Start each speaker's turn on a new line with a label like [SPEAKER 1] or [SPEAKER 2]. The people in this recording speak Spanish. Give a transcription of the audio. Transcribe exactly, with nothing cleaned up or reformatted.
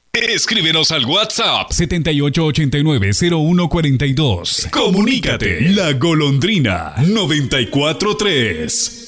[SPEAKER 1] Escríbenos al WhatsApp
[SPEAKER 2] setenta y ocho ochenta y nueve cero uno cuarenta y dos.
[SPEAKER 1] Comunícate. La Golondrina noventa y cuatro tres.